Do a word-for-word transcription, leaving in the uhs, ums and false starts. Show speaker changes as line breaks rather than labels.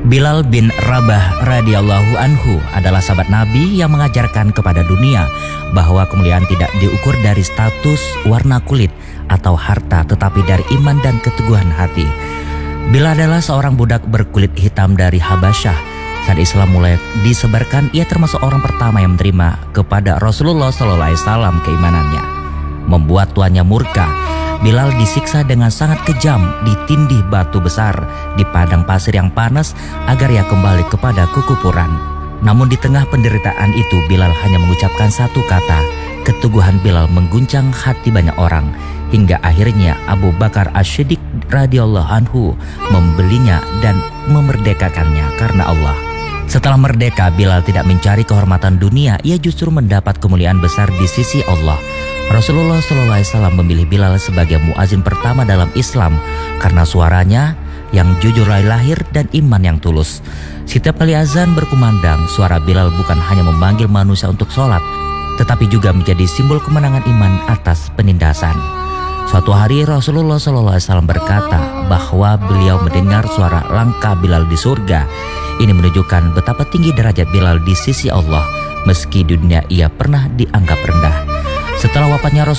Bilal bin Rabah radhiyallahu anhu adalah sahabat Nabi yang mengajarkan kepada dunia bahwa kemuliaan tidak diukur dari status, warna kulit, atau harta, tetapi dari iman dan keteguhan hati. Bilal adalah seorang budak berkulit hitam dari Habasyah. Saat Islam mulai disebarkan, ia termasuk orang pertama yang menerima kepada Rasulullah shallallahu alaihi wasallam keimanannya. Membuat tuannya murka, Bilal disiksa dengan sangat kejam, ditindih batu besar di padang pasir yang panas agar ia kembali kepada kekufuran. Namun di tengah penderitaan itu, Bilal hanya mengucapkan satu kata. Keteguhan Bilal mengguncang hati banyak orang, hingga akhirnya Abu Bakar As-Siddiq radhiyallahu anhu membelinya dan memerdekakannya karena Allah. Setelah merdeka, Bilal tidak mencari kehormatan dunia, ia justru mendapat kemuliaan besar di sisi Allah. Rasulullah shallallahu alaihi wasallam memilih Bilal sebagai muazin pertama dalam Islam karena suaranya yang jujur dari lahir dan iman yang tulus. Setiap kali azan berkumandang, suara Bilal bukan hanya memanggil manusia untuk sholat, tetapi juga menjadi simbol kemenangan iman atas penindasan. Suatu hari Rasulullah shallallahu alaihi wasallam berkata bahwa beliau mendengar suara langkah Bilal di surga. Ini menunjukkan betapa tinggi derajat Bilal di sisi Allah, meski di dunia ia pernah dianggap rendah. Setelah wafatnya Rasulullah